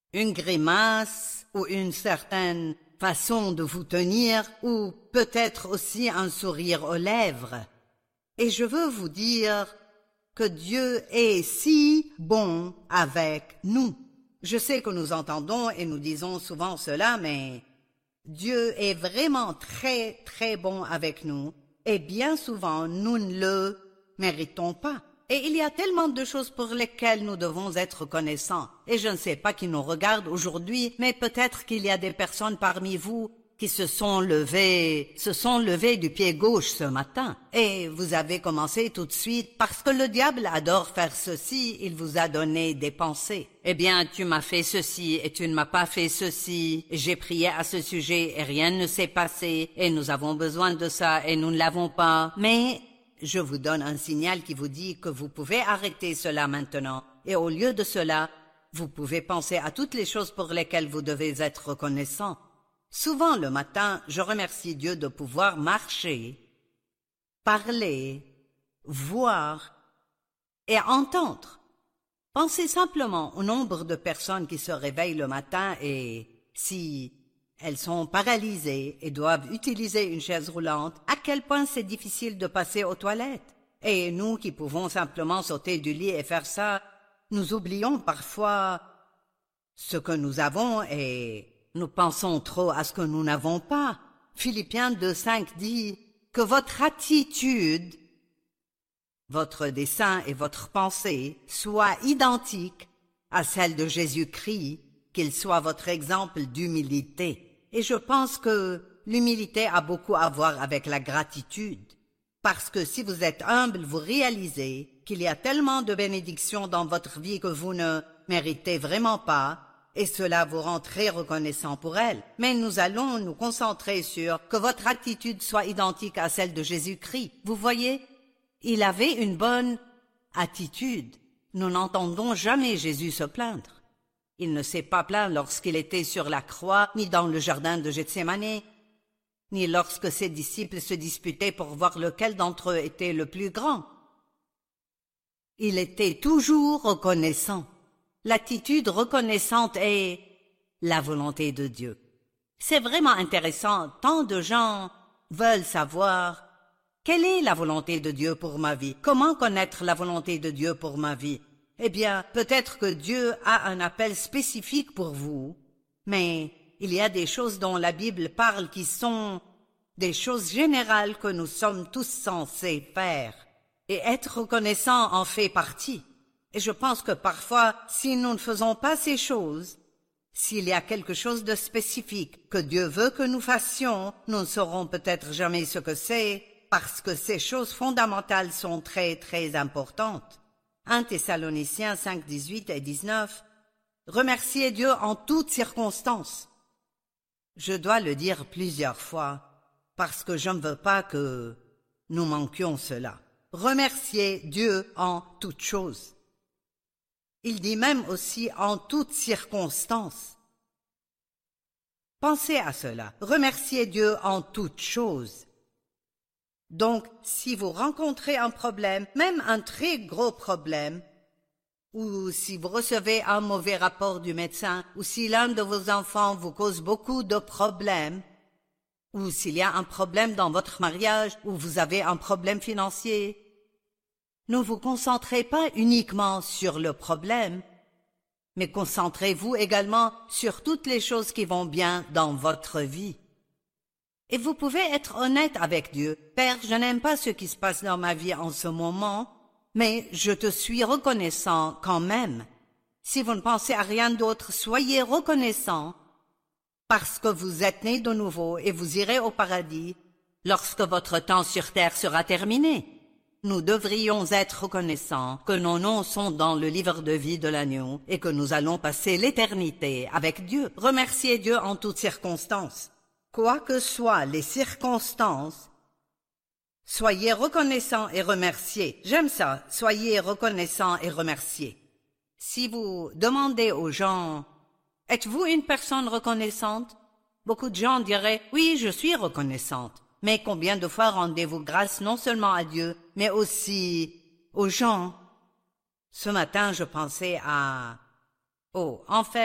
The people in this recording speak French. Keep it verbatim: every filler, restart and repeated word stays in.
une grimace ou une certaine façon de vous tenir ou peut-être aussi un sourire aux lèvres. Et je veux vous dire que Dieu est si bon avec nous. Je sais que nous entendons et nous disons souvent cela, mais Dieu est vraiment très très bon avec nous et bien souvent nous ne le méritons pas. Et il y a tellement de choses pour lesquelles nous devons être reconnaissants. Et je ne sais pas qui nous regarde aujourd'hui, mais peut-être qu'il y a des personnes parmi vous qui se sont levées, se sont levées du pied gauche ce matin. Et vous avez commencé tout de suite parce que le diable adore faire ceci, il vous a donné des pensées. Eh bien, tu m'as fait ceci et tu ne m'as pas fait ceci. J'ai prié à ce sujet et rien ne s'est passé et nous avons besoin de ça et nous ne l'avons pas. Mais je vous donne un signal qui vous dit que vous pouvez arrêter cela maintenant. Et au lieu de cela, vous pouvez penser à toutes les choses pour lesquelles vous devez être reconnaissant. Souvent le matin, je remercie Dieu de pouvoir marcher, parler, voir et entendre. Pensez simplement au nombre de personnes qui se réveillent le matin et, si elles sont paralysées et doivent utiliser une chaise roulante, à quel point c'est difficile de passer aux toilettes. Et nous qui pouvons simplement sauter du lit et faire ça, nous oublions parfois ce que nous avons et nous pensons trop à ce que nous n'avons pas. Philippiens deux cinq dit que votre attitude, votre dessein et votre pensée soient identiques à celle de Jésus-Christ, qu'il soit votre exemple d'humilité. Et je pense que l'humilité a beaucoup à voir avec la gratitude. Parce que si vous êtes humble, vous réalisez qu'il y a tellement de bénédictions dans votre vie que vous ne méritez vraiment pas, et cela vous rend très reconnaissant pour elles. Mais nous allons nous concentrer sur que votre attitude soit identique à celle de Jésus-Christ. Vous voyez, il avait une bonne attitude. Nous n'entendons jamais Jésus se plaindre. Il ne s'est pas plaint lorsqu'il était sur la croix, ni dans le jardin de Gethsémane, ni lorsque ses disciples se disputaient pour voir lequel d'entre eux était le plus grand. Il était toujours reconnaissant. L'attitude reconnaissante est la volonté de Dieu. C'est vraiment intéressant, tant de gens veulent savoir quelle est la volonté de Dieu pour ma vie, comment connaître la volonté de Dieu pour ma vie. Eh bien, peut-être que Dieu a un appel spécifique pour vous, mais il y a des choses dont la Bible parle qui sont des choses générales que nous sommes tous censés faire. Et être reconnaissant en fait partie. Et je pense que parfois, si nous ne faisons pas ces choses, s'il y a quelque chose de spécifique que Dieu veut que nous fassions, nous ne saurons peut-être jamais ce que c'est, parce que ces choses fondamentales sont très très importantes. un Thessaloniciens cinq, dix-huit et dix-neuf. Remerciez Dieu en toutes circonstances. Je dois le dire plusieurs fois, parce que je ne veux pas que nous manquions cela. Remerciez Dieu en toutes choses. Il dit même aussi en toutes circonstances. Pensez à cela. Remerciez Dieu en toutes choses. Donc, si vous rencontrez un problème, même un très gros problème, ou si vous recevez un mauvais rapport du médecin, ou si l'un de vos enfants vous cause beaucoup de problèmes, ou s'il y a un problème dans votre mariage, ou vous avez un problème financier, ne vous concentrez pas uniquement sur le problème, mais concentrez-vous également sur toutes les choses qui vont bien dans votre vie. Et vous pouvez être honnête avec Dieu. Père, je n'aime pas ce qui se passe dans ma vie en ce moment, mais je te suis reconnaissant quand même. Si vous ne pensez à rien d'autre, soyez reconnaissant parce que vous êtes né de nouveau et vous irez au paradis lorsque votre temps sur terre sera terminé. Nous devrions être reconnaissants que nos noms sont dans le livre de vie de l'agneau et que nous allons passer l'éternité avec Dieu. Remerciez Dieu en toutes circonstances. Quoi que soient les circonstances, soyez reconnaissants et remerciés. J'aime ça, soyez reconnaissants et remerciés. Si vous demandez aux gens, êtes-vous une personne reconnaissante? Beaucoup de gens diraient, oui, je suis reconnaissante. Mais combien de fois rendez-vous grâce non seulement à Dieu, mais aussi aux gens? Ce matin, je pensais à... Oh, en fait,